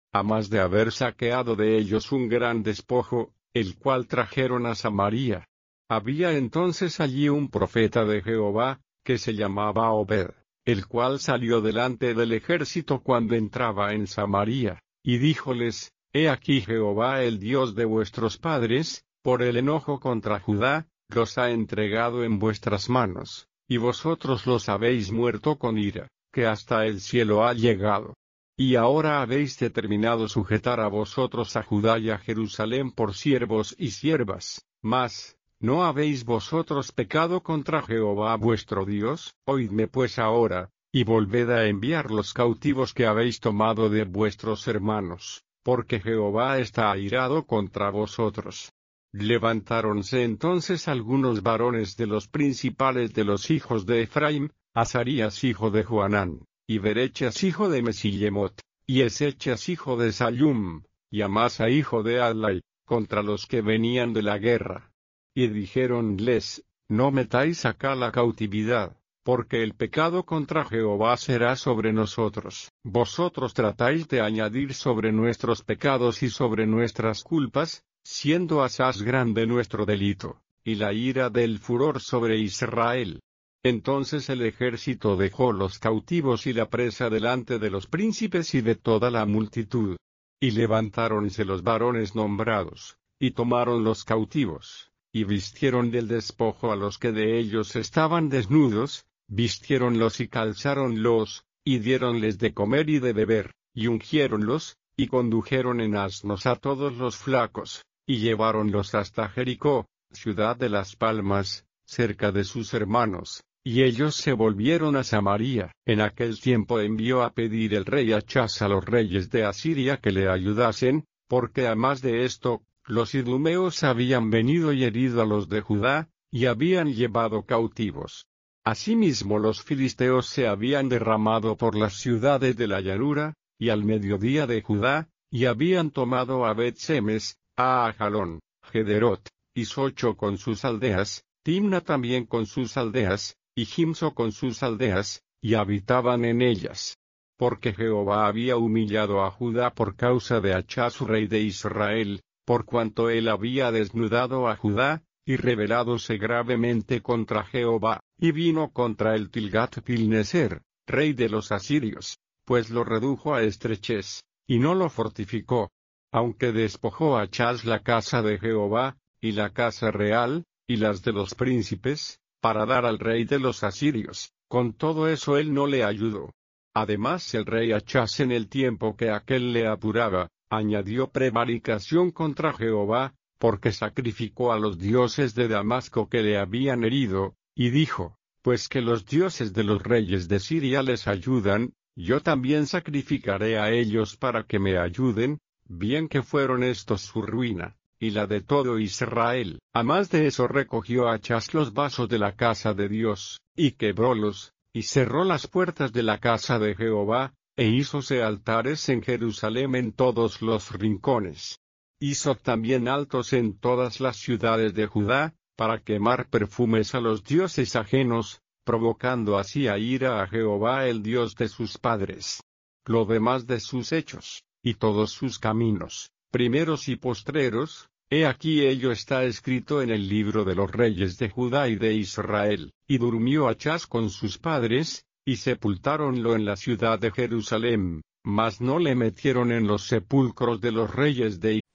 a más de haber saqueado de ellos un gran despojo, el cual trajeron a Samaria. Había entonces allí un profeta de Jehová, que se llamaba Obed, el cual salió delante del ejército cuando entraba en Samaria, y díjoles: He aquí Jehová el Dios de vuestros padres, por el enojo contra Judá, los ha entregado en vuestras manos, y vosotros los habéis muerto con ira, que hasta el cielo ha llegado. Y ahora habéis determinado sujetar a vosotros a Judá y a Jerusalén por siervos y siervas, mas, ¿no habéis vosotros pecado contra Jehová vuestro Dios? Oídme pues ahora, y volved a enviar los cautivos que habéis tomado de vuestros hermanos, porque Jehová está airado contra vosotros. Levantáronse entonces algunos varones de los principales de los hijos de Efraim, Azarías hijo de Joanán, y Berechas hijo de Mesillemot, y Esechas hijo de Sallum, y Amasa hijo de Adlai, contra los que venían de la guerra. Y dijéronles: No metáis acá la cautividad, porque el pecado contra Jehová será sobre nosotros. Vosotros tratáis de añadir sobre nuestros pecados y sobre nuestras culpas, siendo asaz grande nuestro delito, y la ira del furor sobre Israel. Entonces el ejército dejó los cautivos y la presa delante de los príncipes y de toda la multitud. Y levantáronse los varones nombrados, y tomaron los cautivos, y vistieron del despojo a los que de ellos estaban desnudos, vistiéronlos y calzáronlos, y diéronles de comer y de beber, y ungiéronlos, y condujeron en asnos a todos los flacos, y lleváronlos hasta Jericó, ciudad de las palmas, cerca de sus hermanos, y ellos se volvieron a Samaria. En aquel tiempo envió a pedir el rey Achaz a los reyes de Asiria que le ayudasen, porque a más de esto, los idumeos habían venido y herido a los de Judá, y habían llevado cautivos. Asimismo los filisteos se habían derramado por las ciudades de la llanura, y al mediodía de Judá, y habían tomado a Bet-Semes, a Ajalón, Gederot, y Socho con sus aldeas, Timna también con sus aldeas, y Gimso con sus aldeas, y habitaban en ellas. Porque Jehová había humillado a Judá por causa de Achaz rey de Israel, por cuanto él había desnudado a Judá, y rebeládose gravemente contra Jehová, y vino contra el Tilgat-Pilneser, rey de los asirios, pues lo redujo a estrechez, y no lo fortificó. Aunque despojó a Achaz la casa de Jehová, y la casa real, y las de los príncipes, para dar al rey de los asirios, con todo eso él no le ayudó. Además el rey Achaz en el tiempo que aquél le apuraba, añadió prevaricación contra Jehová, porque sacrificó a los dioses de Damasco que le habían herido, y dijo: Pues que los dioses de los reyes de Siria les ayudan, yo también sacrificaré a ellos para que me ayuden. Bien que fueron estos su ruina, y la de todo Israel. A más de eso recogió Achaz los vasos de la casa de Dios, y quebrólos, y cerró las puertas de la casa de Jehová, e hízose altares en Jerusalén en todos los rincones. Hizo también altos en todas las ciudades de Judá, para quemar perfumes a los dioses ajenos, provocando así a ira a Jehová el Dios de sus padres. Lo demás de sus hechos, y todos sus caminos, primeros y postreros, he aquí ello está escrito en el libro de los reyes de Judá y de Israel. Y durmió Achaz con sus padres, y sepultáronlo en la ciudad de Jerusalén, mas no le metieron en los sepulcros de los reyes de